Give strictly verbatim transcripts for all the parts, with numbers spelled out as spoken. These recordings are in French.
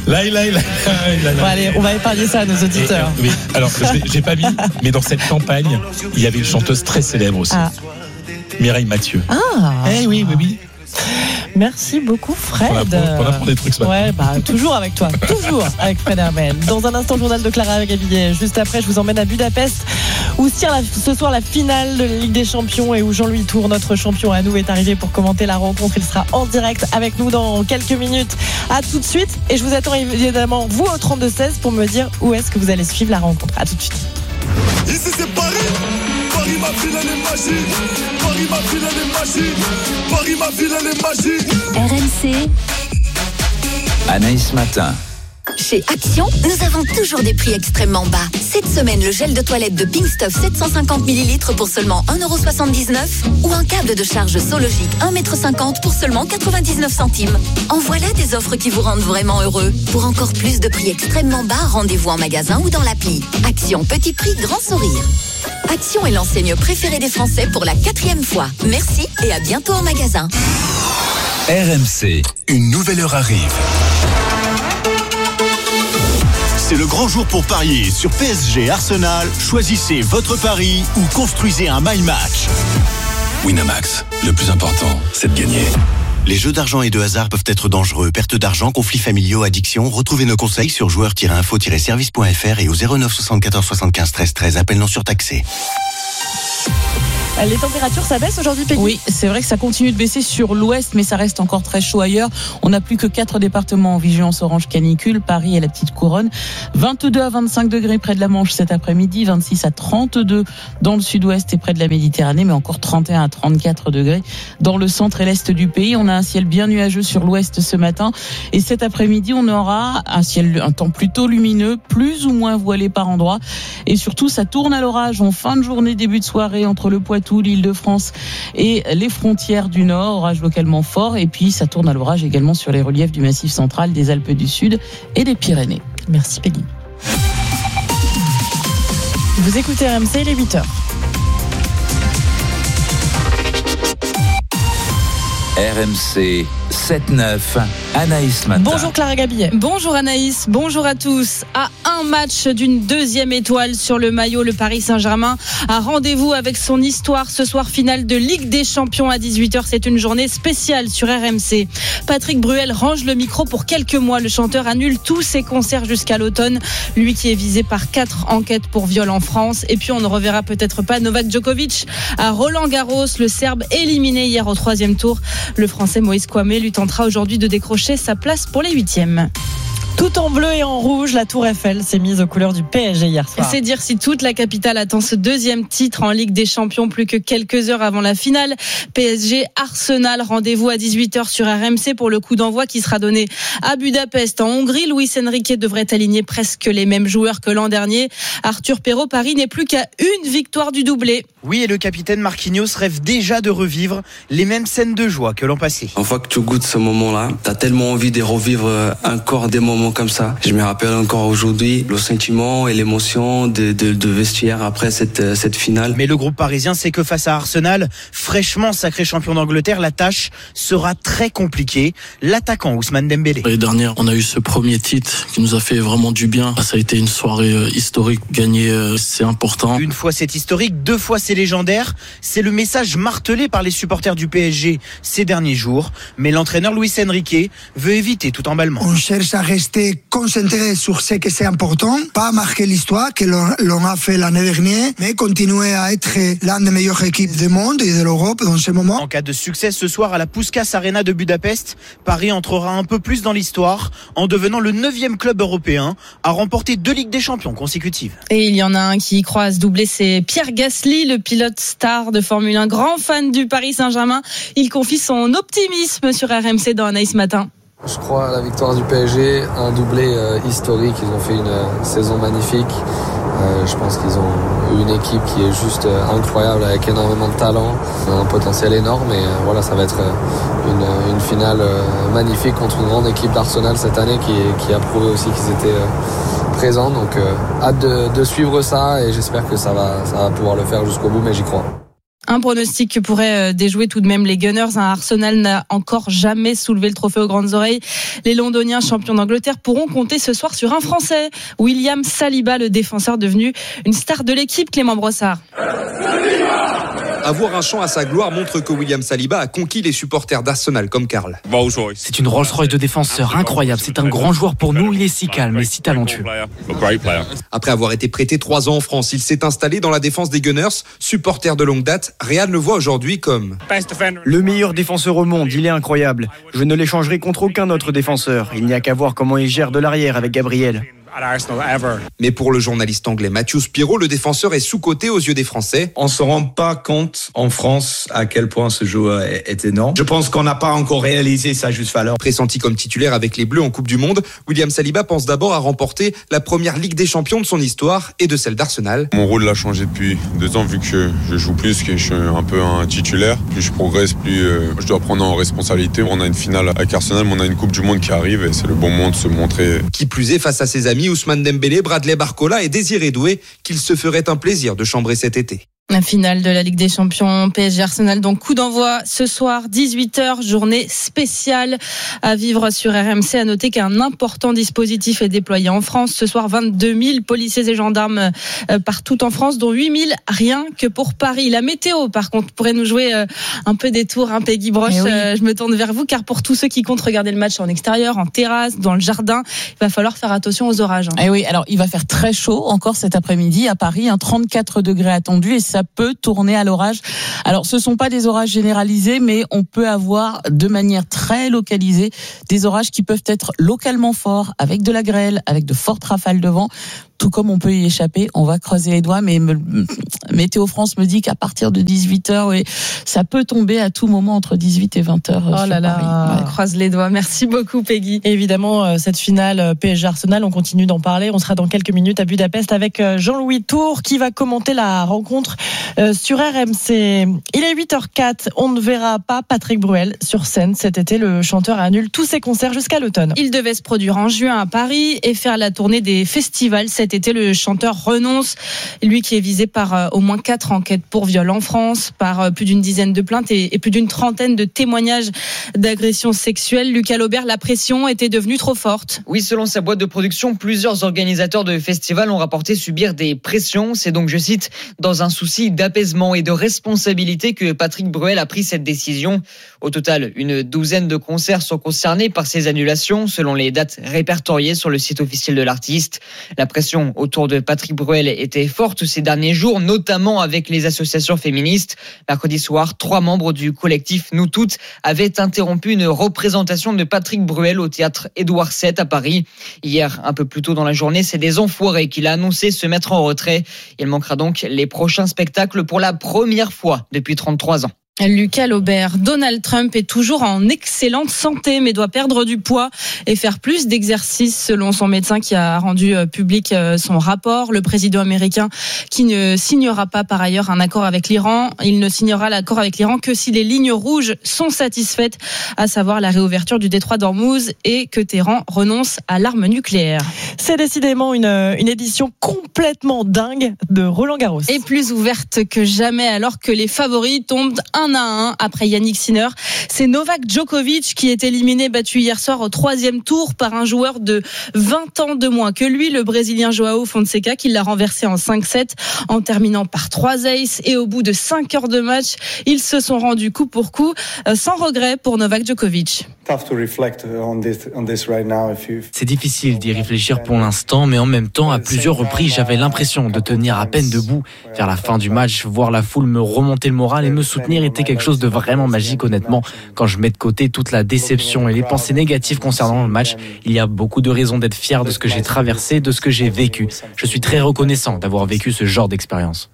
Là, là, là, là, là. Bon, allez, on va épargner ça à nos auditeurs. Et, euh, oui. Alors, je l'ai, j'ai pas mis, mais dans cette campagne, il y avait une chanteuse très célèbre aussi. Ah. Mireille Mathieu. Ah. Eh oui, oui, oui. Merci beaucoup Fred. On apprend, on apprend des trucs ce matin. Ouais, bah toujours avec toi, toujours avec Fred Hermel. Dans un instant, journal de Clara Gabillet. Juste après, je vous emmène à Budapest où se tient la, ce soir la finale de la Ligue des Champions et où Jean-Louis Tour, notre champion à nous, est arrivé pour commenter la rencontre. Il sera en direct avec nous dans quelques minutes. À tout de suite. Et je vous attends évidemment vous au trente-deux seize pour me dire où est-ce que vous allez suivre la rencontre. À tout de suite. Ici c'est Paris. Paris ma ville elle est magique. Paris ma ville elle est magique. Paris ma ville elle est magique. R M C. Anaïs Matin. Chez Action, nous avons toujours des prix extrêmement bas. Cette semaine, le gel de toilette de Pink Stuff sept cent cinquante millilitres pour seulement un euro soixante-dix-neuf ou un câble de charge Sologic un mètre cinquante pour seulement quatre-vingt-dix-neuf centimes. En voilà des offres qui vous rendent vraiment heureux. Pour encore plus de prix extrêmement bas, rendez-vous en magasin ou dans l'appli. Action, petit prix, grand sourire. Action est l'enseigne préférée des Français pour la quatrième fois. Merci et à bientôt en magasin. R M C, une nouvelle heure arrive. C'est le grand jour pour parier sur P S G Arsenal. Choisissez votre pari ou construisez un my match. Winamax, le plus important, c'est de gagner. Les jeux d'argent et de hasard peuvent être dangereux. Perte d'argent, conflits familiaux, addiction. Retrouvez nos conseils sur joueurs tiret info tiret service point f r et au zéro neuf soixante-quatorze soixante-quinze treize treize. Appel non surtaxé. Les températures, ça baisse aujourd'hui, Peggy ? Oui, c'est vrai que ça continue de baisser sur l'ouest, mais ça reste encore très chaud ailleurs. On n'a plus que quatre départements en vigilance orange canicule, Paris et la Petite Couronne. vingt-deux à vingt-cinq degrés près de la Manche cet après-midi, vingt-six à trente-deux dans le sud-ouest et près de la Méditerranée, mais encore trente et un à trente-quatre degrés dans le centre et l'est du pays. On a un ciel bien nuageux sur l'ouest ce matin et cet après-midi, on aura un ciel, un temps plutôt lumineux, plus ou moins voilé par endroits et surtout, ça tourne à l'orage en fin de journée, début de soirée entre le Poitou, l'Île-de-France et les frontières du Nord, orage localement fort et puis ça tourne à l'orage également sur les reliefs du Massif central, des Alpes du Sud et des Pyrénées. Merci Peggy. Vous écoutez R M C, il est huit heures. R M C sept neuf, Anaïs Matin. Bonjour Clara Gabillet. Bonjour Anaïs, bonjour à tous. À un match d'une deuxième étoile sur le maillot, le Paris Saint-Germain a rendez-vous avec son histoire ce soir, finale de Ligue des Champions à dix-huit heures. C'est une journée spéciale sur R M C. Patrick Bruel range le micro pour quelques mois. Le chanteur annule tous ses concerts jusqu'à l'automne. Lui qui est visé par quatre enquêtes pour viol en France. Et puis on ne reverra peut-être pas Novak Djokovic à Roland-Garros. Le Serbe éliminé hier au troisième tour. Le Français Moïse Kouamé lui tentera aujourd'hui de décrocher sa place pour les huitièmes. Tout en bleu et en rouge, la Tour Eiffel s'est mise aux couleurs du P S G hier soir. C'est dire si toute la capitale attend ce deuxième titre en Ligue des Champions plus que quelques heures avant la finale. P S G Arsenal, rendez-vous à dix-huit heures sur R M C pour le coup d'envoi qui sera donné à Budapest en Hongrie. Luis Enrique devrait aligner presque les mêmes joueurs que l'an dernier. Arthur Perrault, Paris n'est plus qu'à une victoire du doublé. Oui, et le capitaine Marquinhos rêve déjà de revivre les mêmes scènes de joie que l'an passé. Une fois que tu goûtes ce moment-là, t'as tellement envie de revivre encore des moments comme ça. Je me rappelle encore aujourd'hui le sentiment et l'émotion de, de, de vestiaire après cette, cette finale. Mais le groupe parisien sait que face à Arsenal, fraîchement sacré champion d'Angleterre, la tâche sera très compliquée. L'attaquant Ousmane Dembélé. L'année dernière, on a eu ce premier titre qui nous a fait vraiment du bien. Ça a été une soirée historique. Gagner, c'est important. Une fois c'est historique, deux fois c'est légendaire. C'est le message martelé par les supporters du P S G ces derniers jours. Mais l'entraîneur Luis Enrique veut éviter tout emballement. On cherche à rester concentré sur ce que c'est important, pas marquer l'histoire que l'on, l'on a fait l'année dernière, mais continuer à être l'une des meilleures équipes du monde et de l'Europe dans ce moment. En cas de succès ce soir à la Puskás Arena de Budapest, Paris entrera un peu plus dans l'histoire en devenant le neuvième club européen à remporter deux Ligues des Champions consécutives. Et il y en a un qui y croit à se doubler, c'est Pierre Gasly, le pilote star de Formule un, grand fan du Paris Saint-Germain. Il confie son optimisme sur R M C dans Anaïs Matin. Je crois à la victoire du P S G, un doublé euh, historique. Ils ont fait une euh, saison magnifique. Euh, je pense qu'ils ont une équipe qui est juste euh, incroyable avec énormément de talent, un potentiel énorme. Et euh, voilà, ça va être euh, une, une finale euh, magnifique contre une grande équipe d'Arsenal cette année qui, qui a prouvé aussi qu'ils étaient euh, présents. Donc euh, hâte de, de suivre ça et j'espère que ça va, ça va pouvoir le faire jusqu'au bout, mais j'y crois. Un pronostic que pourrait déjouer tout de même les Gunners. Un Arsenal n'a encore jamais soulevé le trophée aux grandes oreilles. Les Londoniens, champions d'Angleterre, pourront compter ce soir sur un Français, William Saliba, le défenseur devenu une star de l'équipe. Clément Brossard. Avoir un chant à sa gloire montre que William Saliba a conquis les supporters d'Arsenal comme Karl. C'est une Rolls-Royce de défenseur incroyable. C'est un grand joueur pour nous. Il est si calme et si talentueux. Après avoir été prêté trois ans en France, il s'est installé dans la défense des Gunners. Supporter de longue date, Real le voit aujourd'hui comme le meilleur défenseur au monde. Il est incroyable. Je ne l'échangerai contre aucun autre défenseur. Il n'y a qu'à voir comment il gère de l'arrière avec Gabriel. Mais pour le journaliste anglais Matthew Spiro, le défenseur est sous-coté aux yeux des Français. On ne se rend pas compte en France à quel point ce joueur est énorme. Je pense qu'on n'a pas encore réalisé sa juste valeur. Pressenti comme titulaire avec les Bleus en Coupe du Monde, William Saliba pense d'abord à remporter la première Ligue des Champions de son histoire et de celle d'Arsenal. Mon rôle a changé depuis deux ans vu que je joue plus, que je suis un peu un titulaire. Plus je progresse, plus je dois prendre en responsabilité. On a une finale avec Arsenal, mais on a une Coupe du Monde qui arrive et c'est le bon moment de se montrer. Qui plus est, face à ses amis Ousmane Dembélé, Bradley Barcola et Désiré Doué, qu'il se ferait un plaisir de chambrer cet été. La finale de la Ligue des Champions, P S G Arsenal, donc coup d'envoi ce soir, dix-huit heures, journée spéciale à vivre sur R M C. À noter qu'un important dispositif est déployé en France. Ce soir, vingt-deux mille policiers et gendarmes partout en France, dont huit mille rien que pour Paris. La météo, par contre, pourrait nous jouer un peu des tours, hein, Peggy Broche. Oui. Je me tourne vers vous, car pour tous ceux qui comptent regarder le match en extérieur, en terrasse, dans le jardin, il va falloir faire attention aux orages. Et oui, alors il va faire très chaud encore cet après-midi à Paris, hein, trente-quatre degrés attendus, et ça peut tourner à l'orage. Alors, ce sont pas des orages généralisés, mais on peut avoir de manière très localisée des orages qui peuvent être localement forts, avec de la grêle, avec de fortes rafales de vent. Tout comme on peut y échapper, on va creuser les doigts, mais me, Météo France me dit qu'à partir de dix-huit heures, oui, ça peut tomber à tout moment entre dix-huit et vingt heures. Oh là là, ouais. Croise les doigts. Merci beaucoup, Peggy. Et évidemment, cette finale P S G Arsenal, on continue d'en parler. On sera dans quelques minutes à Budapest avec Jean-Louis Tour qui va commenter la rencontre sur R M C. Il est huit heures quatre. On ne verra pas Patrick Bruel sur scène cet été. Le chanteur annule tous ses concerts jusqu'à l'automne. Il devait se produire en juin à Paris et faire la tournée des festivals. Cet été, le chanteur renonce. Lui qui est visé par euh, au moins quatre enquêtes pour viol en France, par euh, plus d'une dizaine de plaintes et, et plus d'une trentaine de témoignages d'agressions sexuelles. Lucas Laubert, la pression était devenue trop forte. Oui, selon sa boîte de production, plusieurs organisateurs de festivals ont rapporté subir des pressions. C'est donc, je cite, dans un souci d'apaisement et de responsabilité que Patrick Bruel a pris cette décision. Au total, une douzaine de concerts sont concernés par ces annulations, selon les dates répertoriées sur le site officiel de l'artiste. La pression autour de Patrick Bruel était forte ces derniers jours, notamment avec les associations féministes. Mercredi soir, trois membres du collectif Nous Toutes avaient interrompu une représentation de Patrick Bruel au théâtre Édouard sept à Paris. Hier, un peu plus tôt dans la journée, c'est des enfoirés qu'il a annoncé se mettre en retrait. Il manquera donc les prochains spectacles pour la première fois depuis trente-trois ans. Lucas Laubert, Donald Trump est toujours en excellente santé mais doit perdre du poids et faire plus d'exercices selon son médecin qui a rendu public son rapport. Le président américain qui ne signera pas par ailleurs un accord avec l'Iran. Il ne signera l'accord avec l'Iran que si les lignes rouges sont satisfaites, à savoir la réouverture du détroit d'Ormuz et que Téhéran renonce à l'arme nucléaire. C'est décidément une, une édition complètement dingue de Roland Garros. Et plus ouverte que jamais alors que les favoris tombent un à un après Yannick Sinner. C'est Novak Djokovic qui est éliminé, battu hier soir au troisième tour par un joueur de vingt ans de moins que lui, le Brésilien Joao Fonseca, qui l'a renversé en cinq sept en terminant par trois aces. Et au bout de cinq heures de match, ils se sont rendus coup pour coup, sans regret pour Novak Djokovic. C'est difficile d'y réfléchir pour l'instant, mais en même temps, à plusieurs reprises, j'avais l'impression de tenir à peine debout. Vers la fin du match, voir la foule me remonter le moral et me soutenir était quelque chose de vraiment magique, honnêtement. Quand je mets de côté toute la déception et les pensées négatives concernant le match, il y a beaucoup de raisons d'être fier de ce que j'ai traversé, de ce que j'ai vécu. Je suis très reconnaissant d'avoir vécu ce genre d'expérience.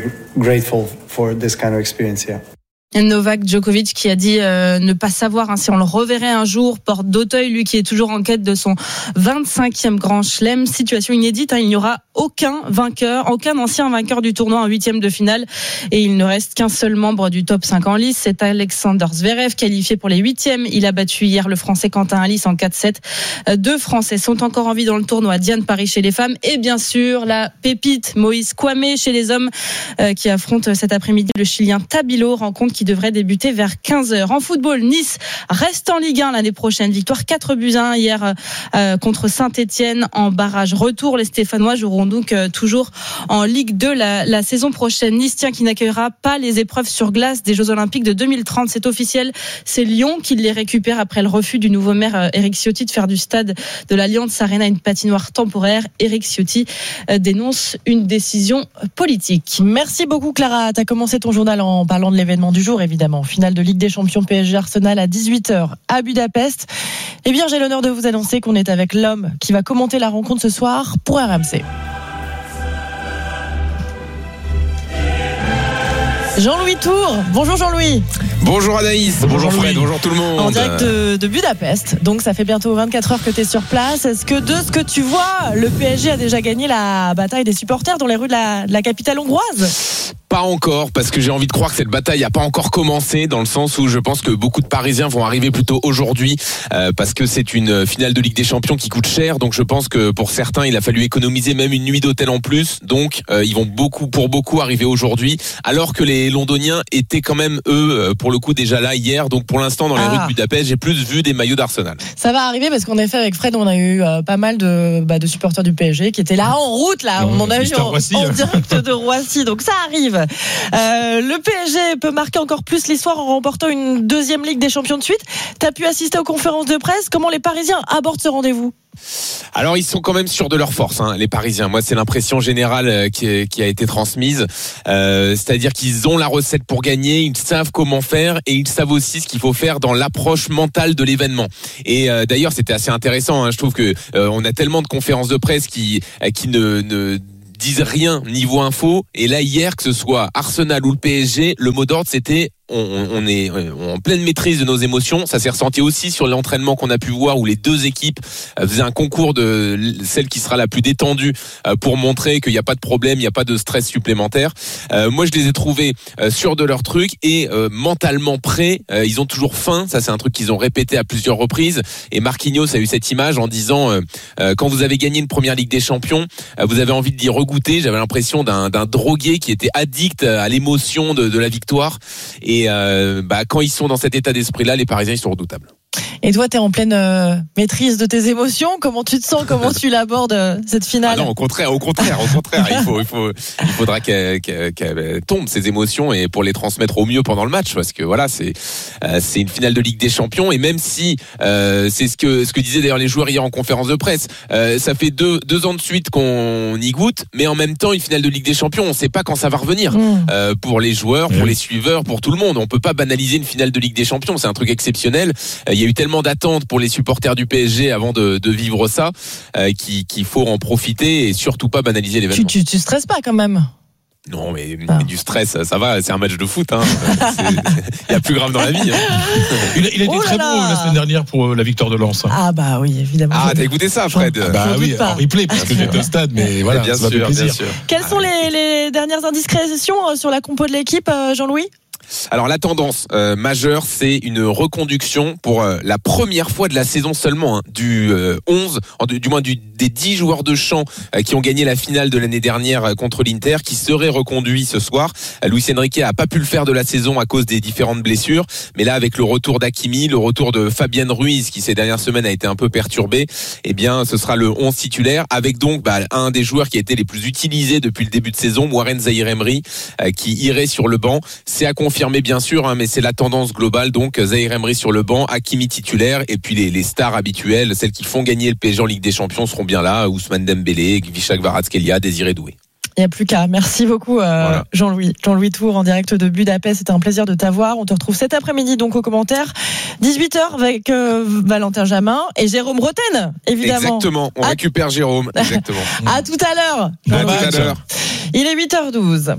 Novak Djokovic qui a dit euh, ne pas savoir hein, si on le reverrait un jour, porte d'Auteuil, lui qui est toujours en quête de son vingt-cinquième grand chelem. Situation inédite, hein, il n'y aura aucun vainqueur, aucun ancien vainqueur du tournoi en huitième de finale. Et il ne reste qu'un seul membre du top cinq en lice, c'est Alexander Zverev, qualifié pour les huitièmes. Il a battu hier le Français Quentin Halys en quatre sept. Deux Français sont encore en vie dans le tournoi, Diane Paris chez les femmes et bien sûr la pépite Moïse Kouamé chez les hommes euh, qui affronte cet après-midi le Chilien Tabilo, rencontre qui devrait débuter vers quinze heures. En football, Nice reste en Ligue un l'année prochaine. Victoire quatre buts à un hier euh, contre Saint-Etienne en barrage retour. Les Stéphanois joueront donc euh, toujours en Ligue deux la, la saison prochaine. Nice tient qui n'accueillera pas les épreuves sur glace des Jeux Olympiques de deux mille trente. C'est officiel, c'est Lyon qui les récupère après le refus du nouveau maire euh, Éric Ciotti de faire du stade de l'Allianz Arena une patinoire temporaire. Éric Ciotti euh, dénonce une décision politique. Merci beaucoup Clara, tu as commencé ton journal en parlant de l'événement du jour évidemment, finale de Ligue des Champions P S G Arsenal à dix-huit heures à Budapest. Eh bien j'ai l'honneur de vous annoncer qu'on est avec l'homme qui va commenter la rencontre ce soir pour R M C. Jean-Louis Tour. Bonjour Jean-Louis. Bonjour Anaïs, bonjour, bonjour Fred, bonjour tout le monde. En direct de, de Budapest, donc ça fait bientôt vingt-quatre heures que tu es sur place. Est-ce que de ce que tu vois, le P S G a déjà gagné la bataille des supporters dans les rues de la, de la capitale hongroise ? Pas encore, parce que j'ai envie de croire que cette bataille n'a pas encore commencé, dans le sens où je pense que beaucoup de Parisiens vont arriver plutôt aujourd'hui, euh, parce que c'est une finale de Ligue des Champions qui coûte cher, donc je pense que pour certains il a fallu économiser même une nuit d'hôtel en plus, donc euh, ils vont beaucoup pour beaucoup arriver aujourd'hui, alors que les Londoniens étaient quand même eux pour le coup déjà là hier, donc pour l'instant dans les ah. rues de Budapest j'ai plus vu des maillots d'Arsenal. Ça va arriver parce qu'en effet avec Fred on a eu euh, pas mal de, bah, de supporters du P S G qui étaient là en route là, on en a vu en, Roissy, en direct de Roissy, donc ça arrive. Euh, le P S G peut marquer encore plus l'histoire en remportant une deuxième Ligue des Champions de suite. Tu as pu assister aux conférences de presse. Comment les Parisiens abordent ce rendez-vous ? Alors ils sont quand même sûrs de leur force, hein, les Parisiens. Moi c'est l'impression générale qui, qui a été transmise, euh, c'est-à-dire qu'ils ont la recette pour gagner, ils savent comment faire et ils savent aussi ce qu'il faut faire dans l'approche mentale de l'événement. Et euh, d'ailleurs c'était assez intéressant, hein, je trouve que euh, on a tellement de conférences de presse qui, qui ne, ne disent rien niveau info, et là hier que ce soit Arsenal ou le P S G, le mot d'ordre c'était On, on est en pleine maîtrise de nos émotions. Ça s'est ressenti aussi sur l'entraînement qu'on a pu voir où les deux équipes faisaient un concours de celle qui sera la plus détendue pour montrer qu'il n'y a pas de problème, il n'y a pas de stress supplémentaire. Euh, moi, je les ai trouvés sûrs de leur truc et euh, mentalement prêts. Euh, ils ont toujours faim. Ça, c'est un truc qu'ils ont répété à plusieurs reprises. Et Marquinhos a eu cette image en disant euh, euh, quand vous avez gagné une première Ligue des Champions, euh, vous avez envie d'y regoûter. J'avais l'impression d'un, d'un drogué qui était addict à l'émotion de, de la victoire. Et Et euh, bah, quand ils sont dans cet état d'esprit-là, les Parisiens ils sont redoutables. Et toi, tu es en pleine euh, maîtrise de tes émotions. Comment tu te sens ? Comment tu l'abordes euh, cette finale ? Ah non, au contraire, au contraire, au contraire. il faut, il faut, il faudra qu'elle, qu'elle, qu'elle tombe ces émotions et pour les transmettre au mieux pendant le match, parce que voilà, c'est, euh, c'est une finale de Ligue des Champions et même si euh, c'est ce que, ce que disaient d'ailleurs les joueurs hier en conférence de presse, euh, ça fait deux, deux ans de suite qu'on y goûte, mais en même temps, une finale de Ligue des Champions, on ne sait pas quand ça va revenir. Mmh. Euh, pour les joueurs, pour mmh. les suiveurs, pour tout le monde, on peut pas banaliser une finale de Ligue des Champions. C'est un truc exceptionnel. Il euh, y a eu tellement d'attentes pour les supporters du P S G avant de, de vivre ça, euh, qu'il, qu'il faut en profiter et surtout pas banaliser l'événement. Tu, tu, tu stresses pas quand même ? Non, mais, ah. mais du stress, ça, ça va, c'est un match de foot. Hein. Il y a plus grave dans la vie. Hein. Il, a, il a été oh très là bon la semaine dernière pour la victoire de Lens. Hein. Ah bah oui, évidemment. Ah, t'as écouté ça, Fred ? Ah bah oui, en replay, parce que j'étais au stade, mais voilà, bien ça sûr, m'a fait plaisir. Bien sûr. Quelles sont les, les dernières indiscrétions sur la compo de l'équipe, Jean-Louis ? Alors la tendance euh, majeure, c'est une reconduction pour euh, la première fois de la saison seulement, hein, du euh, onze, du, du moins du, des dix joueurs de champ euh, qui ont gagné la finale de l'année dernière euh, contre l'Inter, qui seraient reconduits ce soir. Euh, Luis Enrique a pas pu le faire de la saison à cause des différentes blessures, mais là avec le retour d'Hakimi, le retour de Fabian Ruiz qui ces dernières semaines a été un peu perturbé, eh bien ce sera le onze titulaire avec donc bah, un des joueurs qui a été les plus utilisés depuis le début de saison, Warren Zaïre-Emery, euh, qui irait sur le banc. C'est à confirmer bien sûr, hein, mais c'est la tendance globale. Donc Zaïre-Emery sur le banc, Hakimi titulaire, et puis les, les stars habituelles, celles qui font gagner le P S G en Ligue des Champions seront bien là. Ousmane Dembélé, Visca Kvaratskhelia, Désiré Doué. Il n'y a plus qu'à. Merci beaucoup euh, voilà. Jean-Louis. Jean-Louis Tour en direct de Budapest. C'était un plaisir de t'avoir. On te retrouve cet après-midi donc aux commentaires. dix-huit heures avec euh, Valentin Jamin et Jérôme Roten, évidemment. Exactement. On à... récupère Jérôme. Exactement. À tout à l'heure. À tout à l'heure. Il est huit heures douze.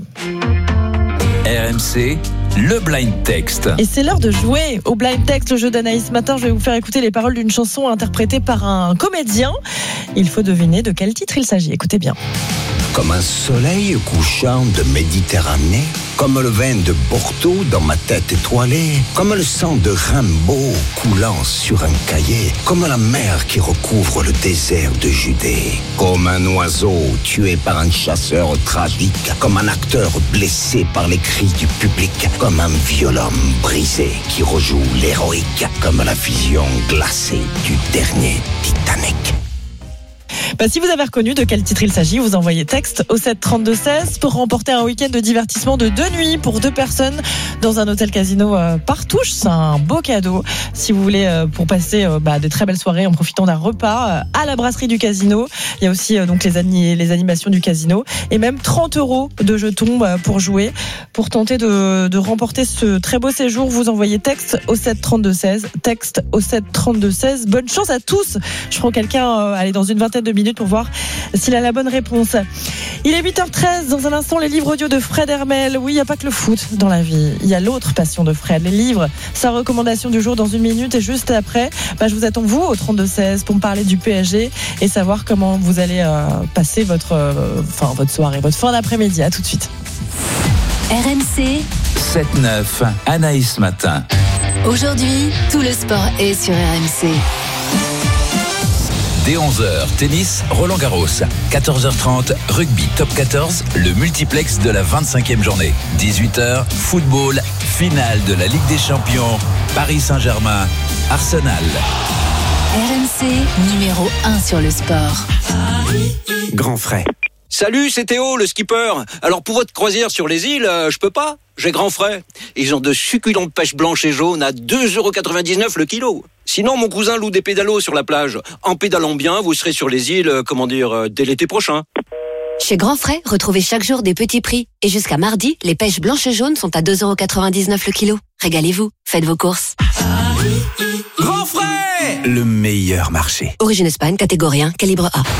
R M C, le blind text. Et c'est l'heure de jouer au blind text, le jeu d'Anaïs. Ce matin, je vais vous faire écouter les paroles d'une chanson interprétée par un comédien. Il faut deviner de quel titre il s'agit. Écoutez bien. comme un soleil couchant de Méditerranée, comme le vin de Porto dans ma tête étoilée, comme le sang de Rimbaud coulant sur un cahier, comme la mer qui recouvre le désert de Judée, comme un oiseau tué par un chasseur tragique, comme un acteur blessé par les cris du public, comme un viol homme brisé qui rejoue l'héroïque, comme la vision glacée du dernier Titanic. Bah, si vous avez reconnu de quel titre il s'agit, vous envoyez texte au sept trente-deux seize pour remporter un week-end de divertissement de deux nuits pour deux personnes dans un hôtel casino euh, Partouche. C'est un beau cadeau si vous voulez euh, pour passer euh, bah, des très belles soirées en profitant d'un repas euh, à la brasserie du casino. Il y a aussi euh, donc les, ani- les animations du casino et même trente euros de jetons euh, pour jouer. Pour tenter de, de remporter ce très beau séjour, vous envoyez texte au sept trente-deux seize. Texte au sept trente-deux seize. Bonne chance à tous. Je prends quelqu'un euh, allez, dans une vingtaine de minutes pour voir s'il a la bonne réponse. Il est huit heures treize, dans un instant les livres audio de Fred Hermel. Oui, il n'y a pas que le foot dans la vie, il y a l'autre passion de Fred, les livres. Sa recommandation du jour dans une minute et juste après, bah, je vous attends vous au trente-deux seize pour me parler du P S G et savoir comment vous allez euh, passer votre, euh, enfin, votre soirée, votre fin d'après-midi. À tout de suite. R M C sept neuf, Anaïs Matin. Aujourd'hui, tout le sport est sur R M C. Dès onze heures, tennis, Roland Garros. quatorze heures trente, rugby top quatorze, le multiplex de la vingt-cinquième journée. dix-huit heures, football, finale de la Ligue des Champions, Paris Saint-Germain, Arsenal. R M C, numéro un sur le sport. Grand frais. Salut, c'est Théo, le skipper. Alors pour votre croisière sur les îles, euh, je peux pas. J'ai grand frais. Ils ont de succulentes pêches blanches et jaunes à deux euros quatre-vingt-dix-neuf le kilo. Sinon, mon cousin loue des pédalos sur la plage. En pédalant bien, vous serez sur les îles, euh, comment dire, euh, dès l'été prochain. Chez Grand Frais, retrouvez chaque jour des petits prix. Et jusqu'à mardi, les pêches blanches et jaunes sont à deux euros quatre-vingt-dix-neuf le kilo. Régalez-vous, faites vos courses. Grand Frais, le meilleur marché. Origine Espagne, catégorie un, calibre A.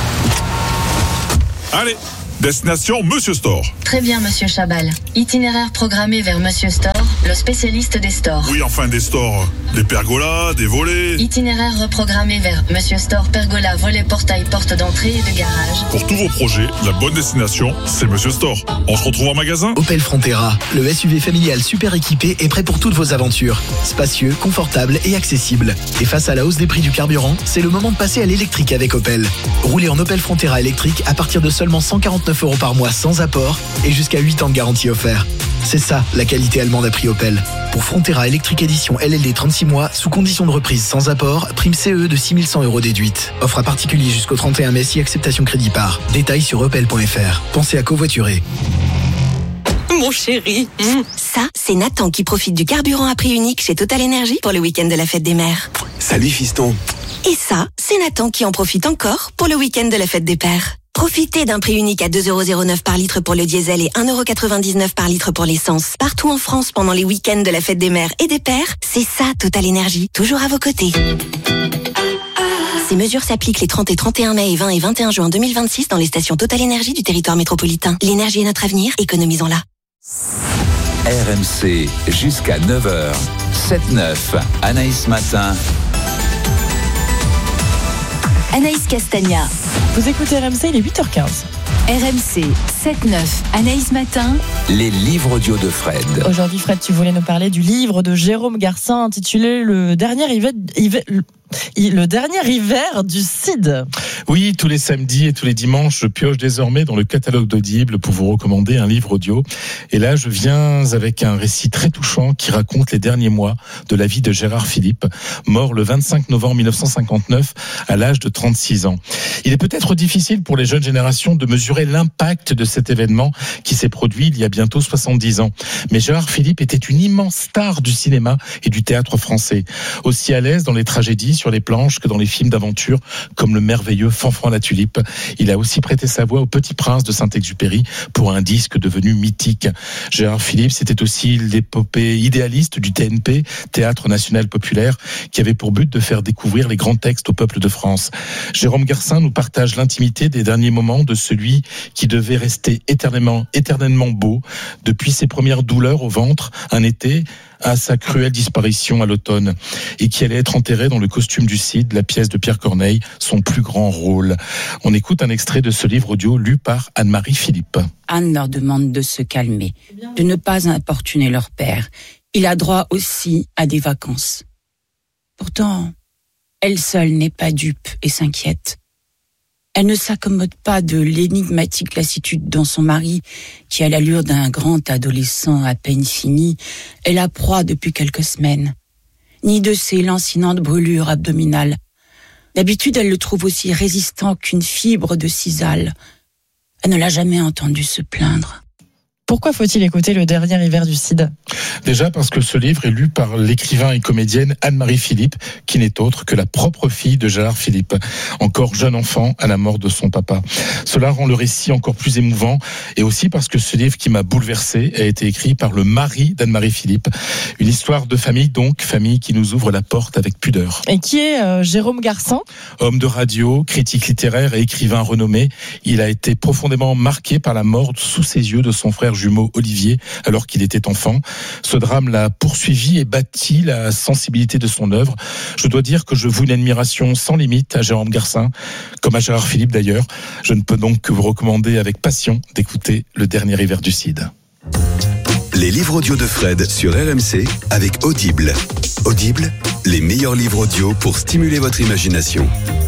Allez, destination Monsieur Store. Très bien, Monsieur Chabal. Itinéraire programmé vers Monsieur Store, le spécialiste des stores. Oui, enfin des stores. Des pergolas, des volets. Itinéraire reprogrammé vers Monsieur Store, pergola, volet, portail, porte d'entrée et de garage. Pour tous vos projets, la bonne destination, c'est Monsieur Store. On se retrouve en magasin. Opel Frontera, le S U V familial super équipé est prêt pour toutes vos aventures. Spacieux, confortable et accessible. Et face à la hausse des prix du carburant, c'est le moment de passer à l'électrique avec Opel. Roulez en Opel Frontera électrique à partir de seulement cent quarante-neuf euros par mois sans apport et jusqu'à huit ans de garantie offert. C'est ça, la qualité allemande à prix Opel. Pour Frontera électrique édition L L D trente-six mois, sous condition de reprise sans apport, prime C E de six mille cent euros déduite. Offre à particulier jusqu'au trente et un mai si acceptation crédit par. Détails sur opel point f r. Pensez à covoiturer. Mon chéri. Mmh. Ça, c'est Nathan qui profite du carburant à prix unique chez Total Energy pour le week-end de la fête des mères. Salut fiston. Et ça, c'est Nathan qui en profite encore pour le week-end de la fête des pères. Profitez d'un prix unique à deux euros zéro neuf par litre pour le diesel et un euro quatre-vingt-dix-neuf par litre pour l'essence. Partout en France pendant les week-ends de la fête des mères et des pères, c'est ça Total Energy, toujours à vos côtés. Ces mesures s'appliquent les trente et trente et un mai et vingt et vingt et un juin deux mille vingt-six dans les stations Total Energy du territoire métropolitain. L'énergie est notre avenir, économisons-la. R M C jusqu'à neuf heures, sept neuf, Anaïs Matin. Anaïs Castagna. Vous écoutez R M C, il est huit heures quinze. R M C sept neuf, Anaïs Matin. Les livres audio de Fred. Aujourd'hui, Fred, tu voulais nous parler du livre de Jérôme Garcin intitulé Le dernier hiver, hiver, le dernier hiver du Cid. Oui, tous les samedis et tous les dimanches, je pioche désormais dans le catalogue d'Audible pour vous recommander un livre audio. Et là, je viens avec un récit très touchant qui raconte les derniers mois de la vie de Gérard Philippe, mort le vingt-cinq novembre mille neuf cent cinquante-neuf à l'âge de trente-six ans. Il est peut-être difficile pour les jeunes générations de mesurer l'impact de cet événement qui s'est produit il y a bientôt soixante-dix ans. Mais Gérard Philippe était une immense star du cinéma et du théâtre français. Aussi à l'aise dans les tragédies sur les planches que dans les films d'aventure comme le merveilleux Fanfan la Tulipe. Il a aussi prêté sa voix au Petit Prince de Saint-Exupéry pour un disque devenu mythique. Gérard Philippe, c'était aussi l'épopée idéaliste du T N P, Théâtre National Populaire, qui avait pour but de faire découvrir les grands textes au peuple de France. Jérôme Garcin nous nous partage l'intimité des derniers moments de celui qui devait rester éternellement, éternellement beau depuis ses premières douleurs au ventre un été à sa cruelle disparition à l'automne et qui allait être enterré dans le costume du Cid, la pièce de Pierre Corneille, son plus grand rôle. On écoute un extrait de ce livre audio lu par Anne-Marie Philippe. Anne leur demande de se calmer, de ne pas importuner leur père. Il a droit aussi à des vacances. Pourtant, elle seule n'est pas dupe et s'inquiète. Elle ne s'accommode pas de l'énigmatique lassitude dont son mari, qui a l'allure d'un grand adolescent à peine fini, est la proie depuis quelques semaines, ni de ses lancinantes brûlures abdominales. D'habitude, elle le trouve aussi résistant qu'une fibre de sisal. Elle ne l'a jamais entendu se plaindre. Pourquoi faut-il écouter Le dernier hiver du Cid ? Déjà parce que ce livre est lu par l'écrivain et comédienne Anne-Marie Philippe, qui n'est autre que la propre fille de Gérard Philippe, encore jeune enfant à la mort de son papa. Cela rend le récit encore plus émouvant, et aussi parce que ce livre qui m'a bouleversé a été écrit par le mari d'Anne-Marie Philippe. Une histoire de famille donc, famille qui nous ouvre la porte avec pudeur. Et qui est euh, Jérôme Garcin ? Homme de radio, critique littéraire et écrivain renommé, il a été profondément marqué par la mort sous ses yeux de son frère jumeau Olivier, alors qu'il était enfant. Ce drame l'a poursuivi et bâti la sensibilité de son œuvre. Je dois dire que je voue une admiration sans limite à Jérôme Garcin, comme à Gérard Philippe d'ailleurs. Je ne peux donc que vous recommander avec passion d'écouter Le dernier hiver du Cid. Les livres audio de Fred sur R M C avec Audible. Audible, les meilleurs livres audio pour stimuler votre imagination.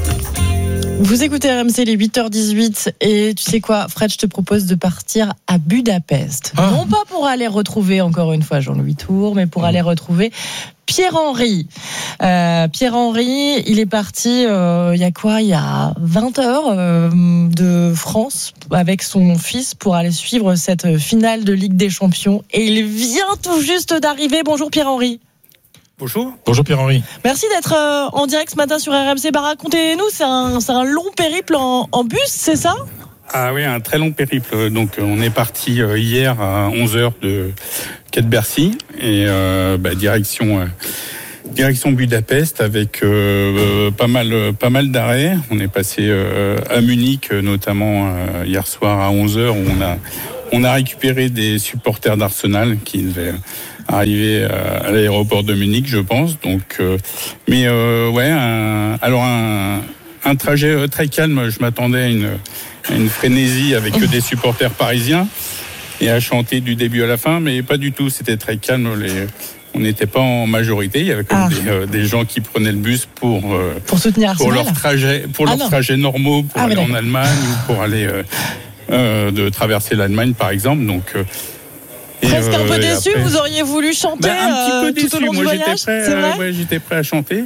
Vous écoutez R M C, les huit heures dix-huit, et tu sais quoi, Fred, je te propose de partir à Budapest. Ah. Non pas pour aller retrouver encore une fois Jean-Louis Tour, mais pour aller retrouver Pierre-Henry. Euh, Pierre-Henry, il est parti, euh, il y a quoi, il y a vingt heures euh, de France avec son fils pour aller suivre cette finale de Ligue des Champions. Et il vient tout juste d'arriver. Bonjour Pierre-Henry. Bonjour. Bonjour Pierre-Henry. Merci d'être euh, en direct ce matin sur R M C. Bah, racontez-nous, c'est un, c'est un long périple en, en bus, c'est ça ? Ah oui, un très long périple. Donc on est parti euh, hier à onze heures de Quai de Bercy et euh, bah, direction euh, direction Budapest avec euh, euh, pas mal pas mal d'arrêts. On est passé euh, à Munich notamment euh, hier soir à onze heures où on a on a récupéré des supporters d'Arsenal qui devaient arriver à l'aéroport de Munich, je pense. Donc, euh, mais euh, ouais, un, alors un, un trajet très calme. Je m'attendais à une, à une frénésie avec des supporters parisiens et à chanter du début à la fin, mais pas du tout. C'était très calme. Les, on n'était pas en majorité. Il y avait comme ah. des, euh, des gens qui prenaient le bus pour euh, pour soutenir pour leur trajet, pour ah leurs trajets normaux, pour ah, aller en Allemagne ou pour aller euh, euh, de traverser l'Allemagne, par exemple. Donc euh, Presque un peu déçu, après... vous auriez voulu chanter bah, un petit peu euh, déçu. Tout au long Moi, du voyage, j'étais prêt, c'est vrai euh, ouais, j'étais prêt à chanter.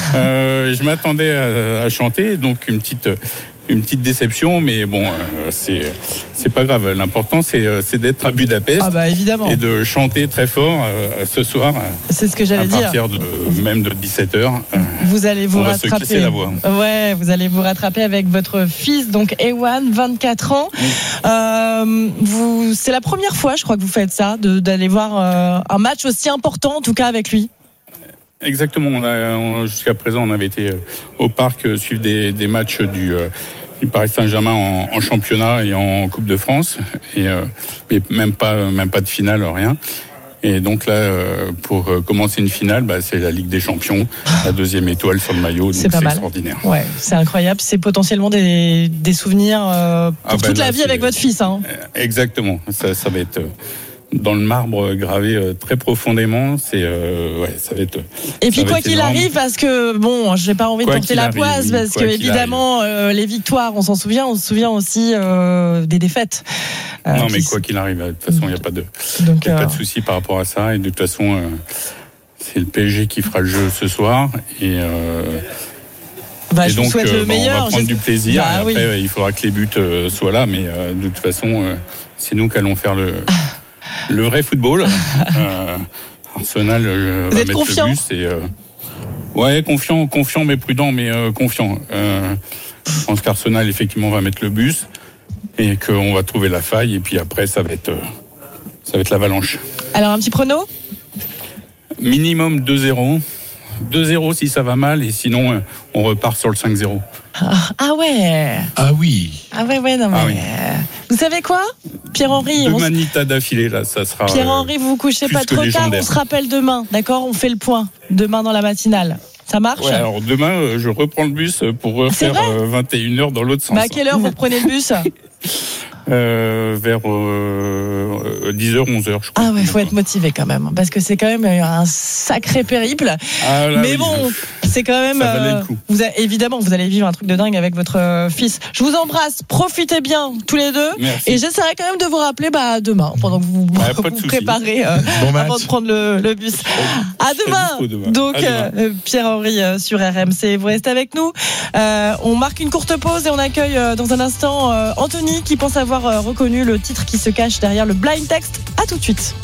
euh, je m'attendais à, à chanter, donc une petite, une petite déception, mais bon, euh, c'est, c'est pas grave. L'important, c'est, c'est d'être à Budapest ah bah, évidemment. et de chanter très fort euh, ce soir. C'est ce que j'allais dire. À partir de, même de dix-sept heures. Vous allez vous on rattraper. Va se clisser la voix. Ouais, vous allez vous rattraper avec votre fils, donc Ewan, vingt-quatre ans. Oui. Euh, vous, c'est la première fois, je crois, que vous faites ça, de, d'aller voir euh, un match aussi important, en tout cas avec lui. Exactement. On a, on, jusqu'à présent, on avait été au parc euh, suivre des, des matchs du, euh, du Paris Saint-Germain en, en championnat et en Coupe de France, et euh, mais même pas, même pas de finale, rien. Et donc là, euh, pour commencer une finale, bah, c'est la Ligue des Champions, la deuxième étoile sur le maillot, donc c'est, pas c'est mal. Extraordinaire. Ouais, c'est incroyable. C'est potentiellement des, des souvenirs euh, pour ah bah toute là, la vie avec votre fils. Hein. Exactement. Ça, ça va être dans le marbre gravé très profondément. C'est euh, ouais, ça va être. Et puis quoi qu'il énorme. arrive, parce que bon, j'ai pas envie quoi de porter la poisse, parce que évidemment euh, les victoires, on s'en souvient, on se souvient aussi euh, des défaites. Euh, non, mais quoi qu'il arrive, de toute façon, il n'y a pas de, Donc, y a euh... pas de souci par rapport à ça. Et de toute façon, euh, c'est le P S G qui fera le jeu ce soir. Et, euh, bah, et je donc, vous souhaite euh, le meilleur. On va prendre je... du plaisir. Bah, et après, oui. il faudra que les buts euh, soient là. Mais euh, de toute façon, euh, c'est nous qui allons faire le, le vrai football. euh, Arsenal euh, va mettre confiant. le but. Et, euh, ouais, confiant, confiant, mais prudent, mais euh, confiant. Euh, je pense qu'Arsenal, effectivement, va mettre le bus. Et qu'on va trouver la faille, et puis après, ça va être, ça va être l'avalanche. Alors, un petit prono ? Minimum deux zéro. deux zéro si ça va mal, et sinon, on repart sur le cinq zéro. Ah, ah ouais. Ah oui. Ah ouais, ouais, non mais. Ah oui. euh, Vous savez quoi, Pierre-Henri Deux on s- manitas d'affilée, là, ça sera. Pierre-Henri, vous vous couchez plus pas que trop tard, légendaire. on se rappelle demain, d'accord? On fait le point demain dans la matinale. Ça marche? Ouais, alors demain, euh, je reprends le bus pour refaire vrai euh, vingt et une heures dans l'autre sens. Bah à quelle heure vous reprenez le bus? euh, Vers euh, dix heures, onze heures, je crois. Ah ouais, faut être motivé quand même, parce que c'est quand même un sacré périple. Ah là, Mais oui. bon, c'est quand même. Ça valait euh, le coup. vous a- évidemment, vous allez vivre un truc de dingue avec votre euh, fils. Je vous embrasse, profitez bien tous les deux, Merci. et j'essaierai quand même de vous rappeler bah, demain, pendant que vous Ouais, pas de vous souci. préparez euh, Bon match. avant de prendre le, le bus. À demain. dispo demain. Donc À demain. euh, Pierre-Henri euh, sur R M C, vous restez avec nous. Euh, on marque une courte pause et on accueille euh, dans un instant euh, Anthony qui pense avoir euh, reconnu le titre qui se cache derrière le blind text. À tout de suite.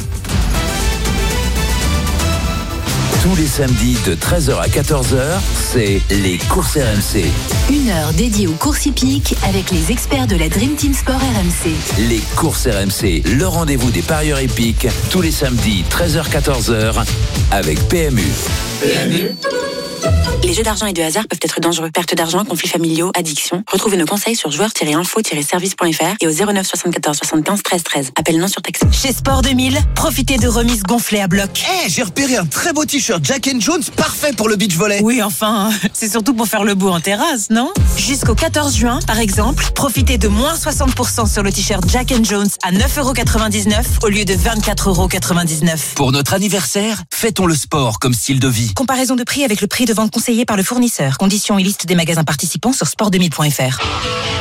Tous les samedis de treize heures à quatorze heures, c'est les courses R M C. Une heure dédiée aux courses hippiques avec les experts de la Dream Team Sport R M C. Les courses R M C, le rendez-vous des parieurs épiques, tous les samedis treize heures à quatorze heures avec P M U. Les jeux d'argent et de hasard peuvent être dangereux. Perte d'argent, conflits familiaux, addiction. Retrouvez nos conseils sur joueurs tiret info tiret service point f r et au zéro neuf soixante-quatorze soixante-quinze treize treize. Appel non surtaxé. Chez Sport deux mille, profitez de remises gonflées à bloc. Eh, hey, j'ai repéré un très beau t-shirt Jack and Jones, parfait pour le beach volley. Oui, enfin, c'est surtout pour faire le beau en terrasse, non? Jusqu'au quatorze juin, par exemple, profitez de moins soixante pour cent sur le t-shirt Jack and Jones à neuf euros quatre-vingt-dix-neuf au lieu de vingt-quatre euros quatre-vingt-dix-neuf. Pour notre anniversaire, fêtons le sport comme style de vie. Comparaison de prix avec le prix de vente conseillé par le fournisseur. Conditions et liste des magasins participants sur sport deux mille point f r.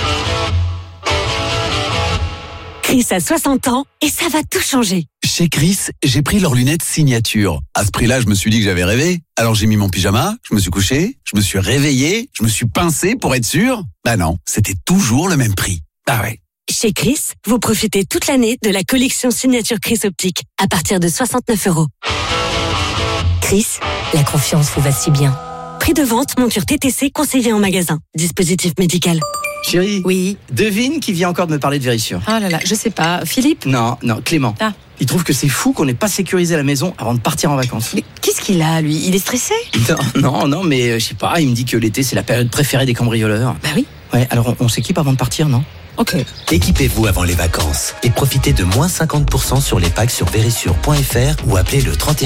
Chris a soixante ans et ça va tout changer. Chez Chris, j'ai pris leurs lunettes signature. À ce prix-là, je me suis dit que j'avais rêvé. Alors j'ai mis mon pyjama, je me suis couché, je me suis réveillé, je me suis pincé pour être sûr. Bah non, c'était toujours le même prix. Ah ouais. Chez Chris, vous profitez toute l'année de la collection signature Chris Optique à partir de soixante-neuf euros. Chris, la confiance vous va si bien. Prix de vente, monture T T C conseillé en magasin. Dispositif médical. Chérie. Oui. Devine qui vient encore de me parler de Vérissure. Ah là là, je sais pas. Philippe? Non, non, Clément. Ah. Il trouve que c'est fou qu'on n'ait pas sécurisé la maison avant de partir en vacances. Mais qu'est-ce qu'il a, lui? Il est stressé? Non, non, non, mais euh, je sais pas, il me dit que l'été c'est la période préférée des cambrioleurs. Bah oui. Ouais, alors on, on s'équipe avant de partir, non? Ok. Équipez-vous avant les vacances et profitez de moins cinquante pour cent sur les packs sur vérissure point f r ou appelez le trente et un